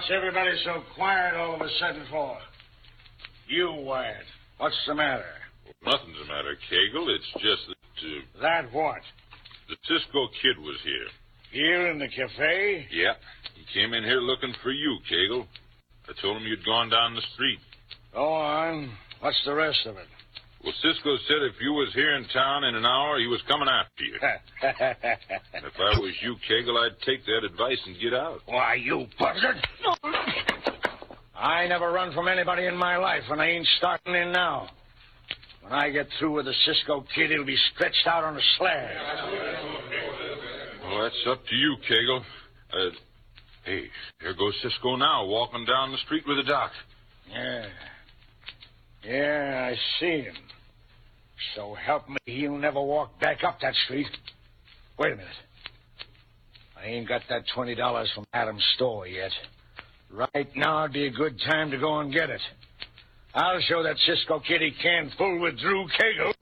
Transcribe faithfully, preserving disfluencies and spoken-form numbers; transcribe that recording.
What's everybody so quiet all of a sudden for? You, Wyatt. What's the matter? Well, nothing's the matter, Cagle. It's just that... Uh, that what? The Cisco Kid was here. Here in the cafe? Yeah. He came in here looking for you, Cagle. I told him you'd gone down the street. Go on. What's the rest of it? Well, Cisco said if you was here in town in an hour, he was coming after you. And if I was you, Cagle, I'd take that advice and get out. Why, you buzzard. I never run from anybody in my life, and I ain't starting in now. When I get through with the Cisco Kid, he'll be stretched out on a slab. Well, that's up to you, Cagle. Uh, hey, there goes Cisco now, walking down the street with the doc. Yeah. Yeah, I see him. So help me, he'll never walk back up that street. Wait a minute. I ain't got that twenty dollars from Adam's store yet. Right now would be a good time to go and get it. I'll show that Cisco Kid he can't fool with Drew Cagle.